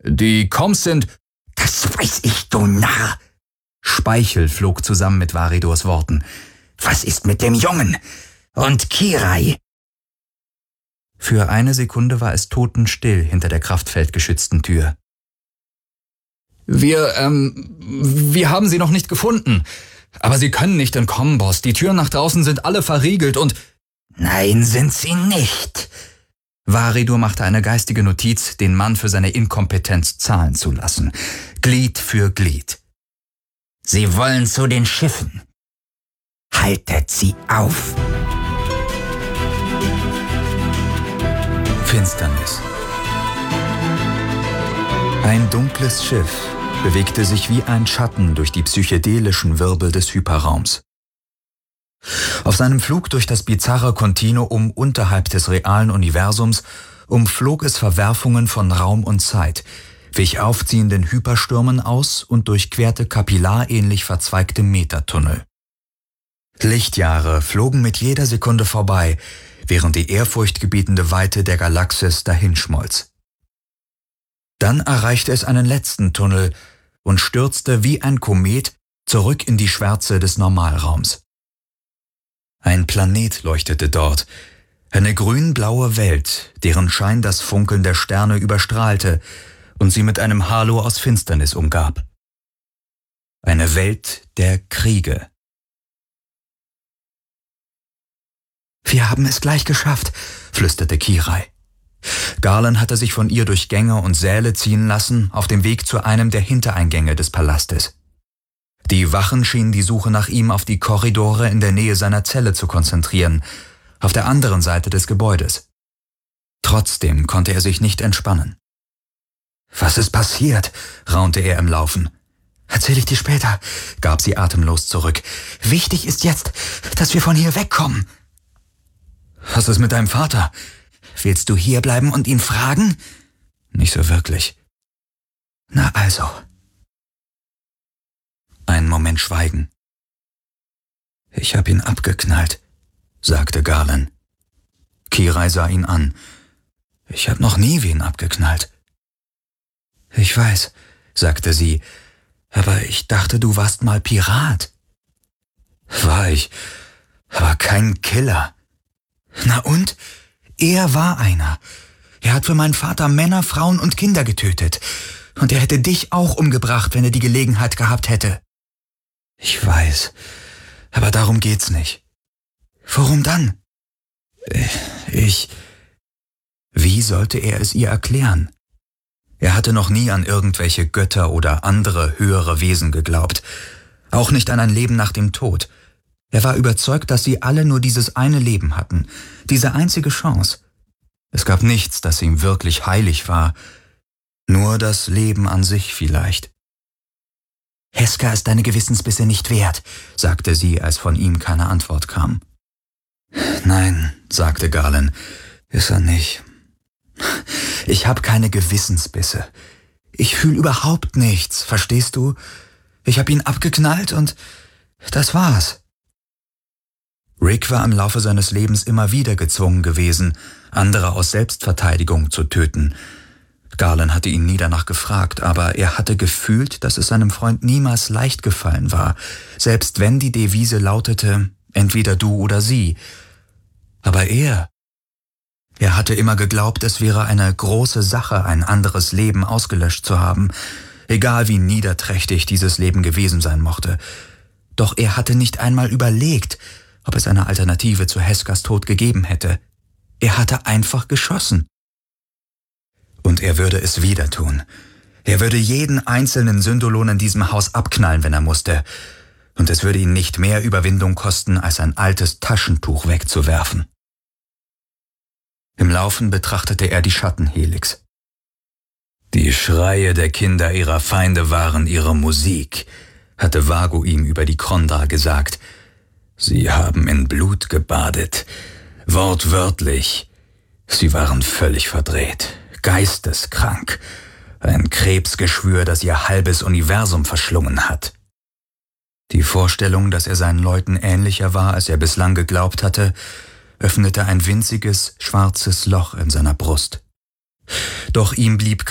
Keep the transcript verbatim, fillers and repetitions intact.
Die Koms sind... Das weiß ich, du Narr! Speichel flog zusammen mit Varidors Worten. Was ist mit dem Jungen? Und Kirai? Für eine Sekunde war es totenstill hinter der kraftfeldgeschützten Tür. Wir, ähm, wir haben sie noch nicht gefunden. Aber sie können nicht entkommen, Boss. Die Türen nach draußen sind alle verriegelt und... Nein, sind sie nicht. Varidor machte eine geistige Notiz, den Mann für seine Inkompetenz zahlen zu lassen. Glied für Glied. Sie wollen zu den Schiffen. Haltet sie auf. Finsternis. Ein dunkles Schiff bewegte sich wie ein Schatten durch die psychedelischen Wirbel des Hyperraums. Auf seinem Flug durch das bizarre Kontinuum unterhalb des realen Universums umflog es Verwerfungen von Raum und Zeit, wich aufziehenden Hyperstürmen aus und durchquerte kapillarähnlich verzweigte Metatunnel. Lichtjahre flogen mit jeder Sekunde vorbei, während die ehrfurchtgebietende Weite der Galaxis dahinschmolz. Dann erreichte es einen letzten Tunnel und stürzte wie ein Komet zurück in die Schwärze des Normalraums. Ein Planet leuchtete dort, eine grün-blaue Welt, deren Schein das Funkeln der Sterne überstrahlte und sie mit einem Halo aus Finsternis umgab. Eine Welt der Kriege. »Wir haben es gleich geschafft«, flüsterte Kirai. Garland hatte sich von ihr durch Gänge und Säle ziehen lassen, auf dem Weg zu einem der Hintereingänge des Palastes. Die Wachen schienen die Suche nach ihm auf die Korridore in der Nähe seiner Zelle zu konzentrieren, auf der anderen Seite des Gebäudes. Trotzdem konnte er sich nicht entspannen. »Was ist passiert?«, raunte er im Laufen. »Erzähl ich dir später«, gab sie atemlos zurück. »Wichtig ist jetzt, dass wir von hier wegkommen.« »Was ist mit deinem Vater? Willst du hierbleiben und ihn fragen?« »Nicht so wirklich.« »Na also.« Ein Moment Schweigen. »Ich hab ihn abgeknallt«, sagte Garland. Kirai sah ihn an. »Ich hab noch nie wen abgeknallt.« »Ich weiß«, sagte sie, »aber ich dachte, du warst mal Pirat.« »War ich, aber kein Killer.« »Na und? Er war einer. Er hat für meinen Vater Männer, Frauen und Kinder getötet. Und er hätte dich auch umgebracht, wenn er die Gelegenheit gehabt hätte.« »Ich weiß, aber darum geht's nicht.« »Worum dann?« »Ich...« Wie sollte er es ihr erklären? Er hatte noch nie an irgendwelche Götter oder andere höhere Wesen geglaubt. Auch nicht an ein Leben nach dem Tod. Er war überzeugt, dass sie alle nur dieses eine Leben hatten, diese einzige Chance. Es gab nichts, das ihm wirklich heilig war. Nur das Leben an sich vielleicht. »Heska ist deine Gewissensbisse nicht wert«, sagte sie, als von ihm keine Antwort kam. »Nein«, sagte Garland, »ist er nicht. Ich habe keine Gewissensbisse. Ich fühle überhaupt nichts, verstehst du? Ich habe ihn abgeknallt und das war's.« Rick war im Laufe seines Lebens immer wieder gezwungen gewesen, andere aus Selbstverteidigung zu töten. Garland hatte ihn nie danach gefragt, aber er hatte gefühlt, dass es seinem Freund niemals leicht gefallen war, selbst wenn die Devise lautete, entweder du oder sie. Aber er, er hatte immer geglaubt, es wäre eine große Sache, ein anderes Leben ausgelöscht zu haben, egal wie niederträchtig dieses Leben gewesen sein mochte. Doch er hatte nicht einmal überlegt, ob es eine Alternative zu Heskas Tod gegeben hätte. Er hatte einfach geschossen. Und er würde es wieder tun. Er würde jeden einzelnen Syndolon in diesem Haus abknallen, wenn er musste. Und es würde ihn nicht mehr Überwindung kosten, als ein altes Taschentuch wegzuwerfen. Im Laufen betrachtete er die Schattenhelix. Die Schreie der Kinder ihrer Feinde waren ihre Musik, hatte Vago ihm über die Kronda gesagt. Sie haben in Blut gebadet, wortwörtlich. Sie waren völlig verdreht, geisteskrank, ein Krebsgeschwür, das ihr halbes Universum verschlungen hat. Die Vorstellung, dass er seinen Leuten ähnlicher war, als er bislang geglaubt hatte, öffnete ein winziges, schwarzes Loch in seiner Brust. Doch ihm blieb